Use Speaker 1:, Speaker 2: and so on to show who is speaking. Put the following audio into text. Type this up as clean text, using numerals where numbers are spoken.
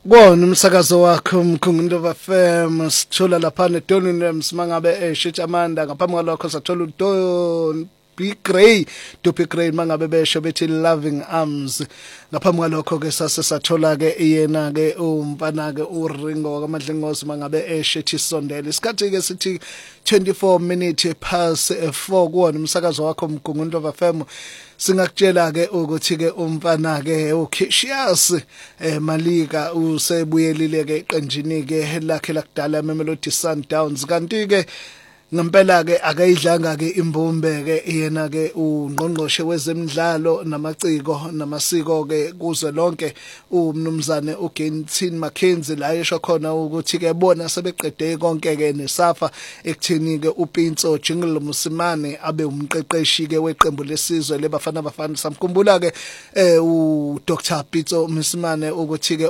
Speaker 1: Kona umsakazo wakho Mkhungundova FM sithola lapha neDonini msimangabe eshithi Amanda ngaphambi kwalokho sathola uDon Dupi Gray mangabe besho bethi Loving Arms ngaphambi kwalokho ke sathola ke yena ke umfana ke uRingo kaMadlengozi mangabe eshithi Sondela isikhathi ke sithi 24 minutes past 4 kuona umsakazo wakho Mkhungundova FM singakutshela ke ukuthi ke umfana ke uCassius Malika usebuyelile ke eqenjini ke lakhe lakudala Mamelodi Sundowns kanti ke ngempela ke akayidlanga ke imbumbe ke yena ke ungqongqoshe wezemidlalo namaciko namasiko ke kuze lonke umnumzane uGaintin Mackenzie la esho khona ukuthi ke bona sebeqede konke ke nesafa ekuthini ke uPintso Jingle Musimane abe umqeqeshi ke weqembu lesizwe lebafana samkhumbula ke uDr Pitso Musimane ukuthi ke